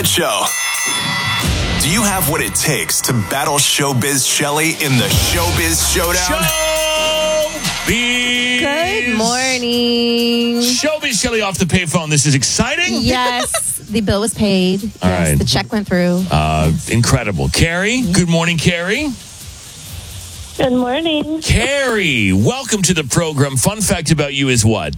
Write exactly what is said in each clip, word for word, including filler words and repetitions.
Fred Show. Do you have what it takes to battle Showbiz Shelly in the Showbiz Showdown? Showbiz. Good morning. Showbiz Shelly off the payphone. This is exciting. Yes, the bill was paid. All yes, right. the check went through. Uh, incredible. Carrie, good morning, Carrie. Good morning. Carrie, welcome to the program. Fun fact about you is what?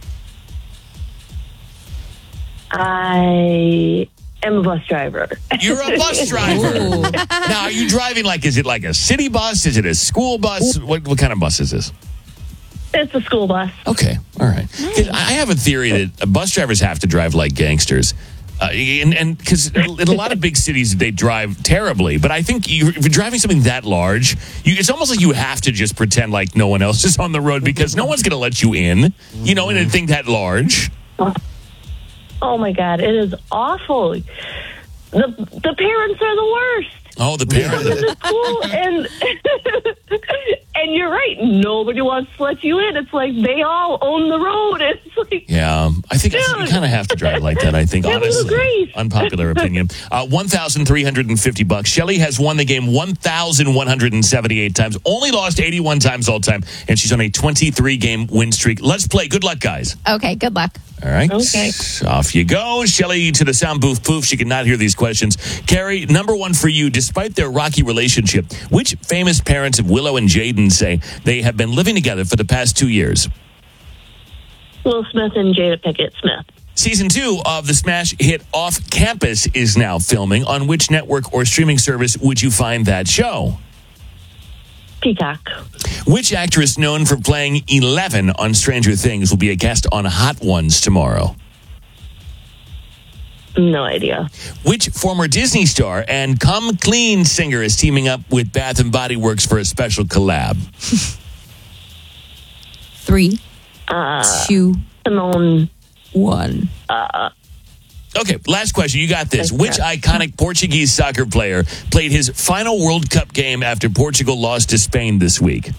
I am a bus driver. You're a bus driver. Now, are you driving like, is it like a city bus? Is it a school bus? What, what kind of bus is this? It's a school bus. Okay, all right. 'Cause I have a theory that bus drivers have to drive like gangsters. Uh, and because in a lot of big cities, they drive terribly. But I think you, if you're driving something that large, you, it's almost like you have to just pretend like no one else is on the road because no one's going to let you in, you know, in a thing that large. Oh, my God. It is awful. The, the parents are the worst. Oh, the parents. In the school, and, and you're right. Nobody wants to let you in. It's like they all own the road. It's like, Yeah, I think you kind of have to drive like that, I think, Give 'em honestly. grace. Unpopular opinion. Uh, one thousand three hundred fifty bucks. Shelly has won the game one thousand one hundred seventy-eight times, only lost eighty-one times all time, and she's on a twenty-three game win streak. Let's play. Good luck, guys. Okay, good luck. All right. Okay. Off you go. Shelly to the sound booth poof. She cannot hear these questions. Carrie, number one for you. Despite their rocky relationship, which famous parents of Willow and Jaden say they have been living together for the past two years? Will Smith and Jada Pinkett Smith. Season two of the smash hit Off Campus is now filming. On which network or streaming service would you find that show? Peacock. Which actress known for playing Eleven on Stranger Things will be a guest on Hot Ones tomorrow? No idea. Which former Disney star and Come Clean singer is teaming up with Bath and Body Works for a special collab? Three, Uh, two, Simone. one. Okay, last question. You got this. Which iconic Portuguese soccer player played his final World Cup game after Portugal lost to Spain this week?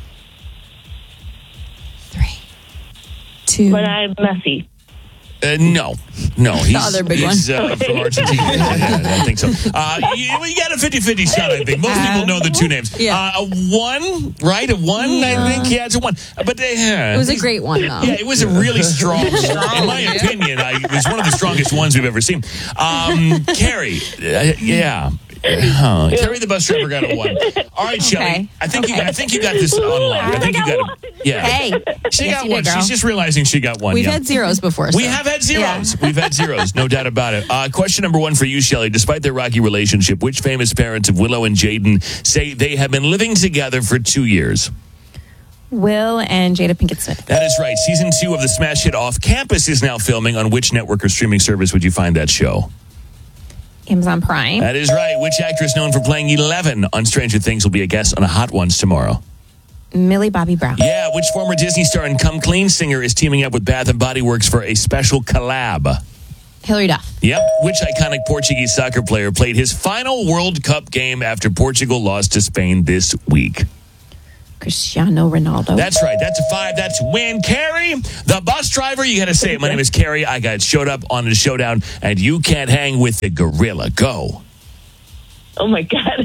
Three, two. But I'm messy. Uh, no, no. He's, other big he's uh, from Argentina. Yeah, I think so. Uh, you, you got a fifty-fifty shot, I think. Most people know the two names. Yeah. Uh, a one, right? A one, I think. Yeah, it's a one. But they, uh, It was a great one, though. Yeah, it was a really strong, in my opinion, I, it was one of the strongest ones we've ever seen. Um, Carrie, uh, yeah. Huh. Carrie the bus driver got a one. All right, Shelly. Okay. I think you. I think you got this online. I think you got it. Yeah. Hey, She yes, got you one. did, girl. She's just realizing she got one. We've yeah. had zeros before. We so. have had zeros. We've had zeros, no doubt about it. Uh, question number one for you, Shelly. Despite their rocky relationship, which famous parents of Willow and Jaden say they have been living together for two years? Will and Jada Pinkett Smith. That is right. Season two of the smash hit Off Campus is now filming. On which network or streaming service would you find that show? Amazon Prime. That is right. Which actress known for playing Eleven on Stranger Things will be a guest on a Hot Ones tomorrow? Millie Bobby Brown. Yeah, which former Disney star and Come Clean singer is teaming up with Bath and Body Works for a special collab? Hillary Duff. Yep. Which iconic Portuguese soccer player played his final World Cup game after Portugal lost to Spain this week? Cristiano Ronaldo. That's right. That's a five. That's win. Carrie, the bus driver. You got to say it. My name is Carrie. I got showed up on the showdown, and you can't hang with the gorilla. Go. Oh, my God.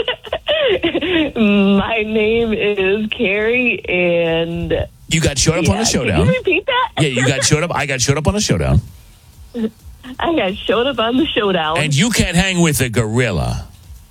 My name is Carrie, and... You got showed up yeah, on the showdown. Can you repeat that? Yeah, you got showed up. I got showed up on the showdown. I got showed up on the showdown, And you can't hang with the gorilla.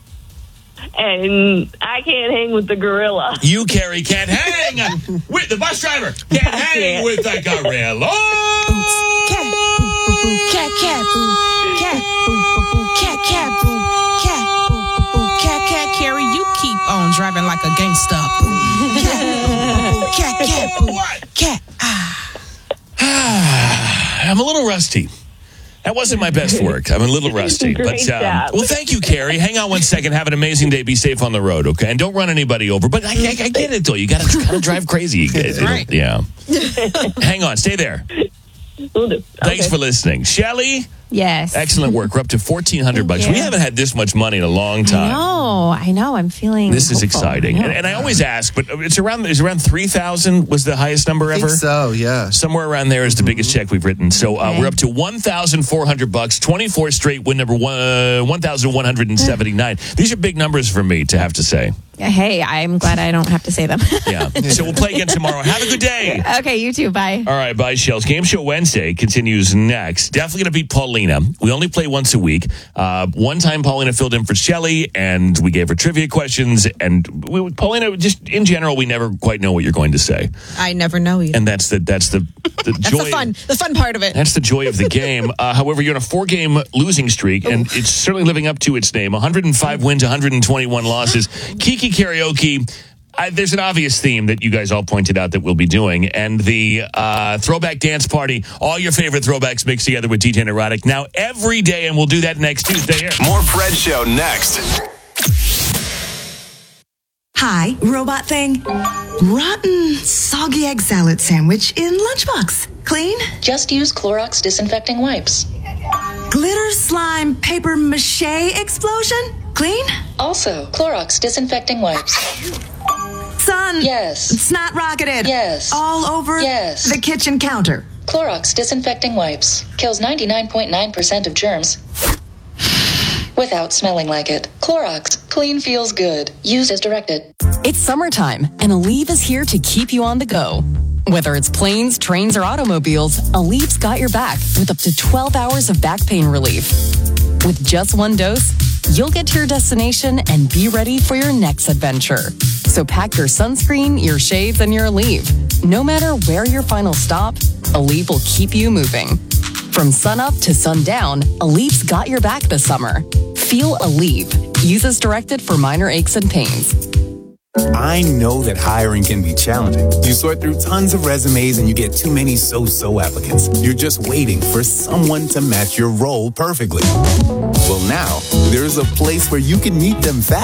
and I can't hang with the gorilla. You, Carrie, can't hang with the bus driver. Can't hang can't. with the gorilla. Cat, boo, boo, boo, cat, cat, boo, cat, boo, boo, boo, cat, cat, boo, cat, boo, boo, boo, cat, cat, Carrie, you keep on driving like a gangsta. Boo, cat, boo, boo, boo, cat, cat, boo, What? cat, ah. I'm a little rusty. That wasn't my best work. I'm a little rusty. Great but um, job. Well, thank you, Carrie. Hang on one second. Have an amazing day. Be safe on the road, okay? And don't run anybody over. But I, I, I get it, though. You got to kind of drive crazy. You get it. Right. Yeah. Hang on. Stay there. Will do. Thanks Okay. for listening. Shelly, Yes. Excellent work. We're up to fourteen hundred bucks. you. We haven't had this much money in a long I time. know. I know. I'm feeling. This is hopeful. exciting. I know. And, and I always ask, but it's around it's around three thousand was the highest number I ever? think so, yeah. Somewhere around there is the biggest check we've written. So uh, Okay. we're up to one thousand four hundred bucks, twenty-four straight win number one, uh, one thousand one hundred seventy-nine. These are big numbers for me to have to say. Hey, I'm glad I don't have to say them. Yeah. So we'll play again tomorrow. Have a good day. Okay, you too. Bye. All right, bye, Shells. Game Show Wednesday continues next. Definitely going to beat Paulina. We only play once a week. Uh, one time, Paulina filled in for Shelly, and we gave her trivia questions. And we, Paulina, just in general, we never quite know what you're going to say, I never know either. and that's the that's the the That's joy. the fun, the fun part of it. That's the joy of the game. Uh, however, you're on a four-game losing streak, and it's certainly living up to its name. one hundred five wins, one hundred twenty-one losses. Kiki Karaoke. I, there's an obvious theme that you guys all pointed out that we'll be doing, and the uh, throwback dance party. All your favorite throwbacks mixed together with D J Neurotic now every day, and we'll do that next Tuesday here. More Fred Show next. Hi, robot thing. Rotten, soggy egg salad sandwich in lunchbox. Clean? Just use Clorox disinfecting wipes. Glitter slime paper mache explosion? Clean? Also, Clorox disinfecting wipes. Son. Yes. Snot rocketed. Yes. All over Yes. the kitchen counter. Clorox disinfecting wipes kills ninety-nine point nine percent of germs without smelling like it. Clorox, clean feels good. Use as directed. It's summertime, and Aleve is here to keep you on the go. Whether it's planes, trains, or automobiles, Aleve's got your back with up to twelve hours of back pain relief. With just one dose, you'll get to your destination and be ready for your next adventure. So pack your sunscreen, your shades, and your Aleve. No matter where your final stop, Aleve will keep you moving. From sunup to sundown, Aleve's got your back this summer. Feel Aleve. Use as directed for minor aches and pains. I know that hiring can be challenging. You sort through tons of resumes and you get too many so-so applicants. You're just waiting for someone to match your role perfectly. Well, now, there's a place where you can meet them fast.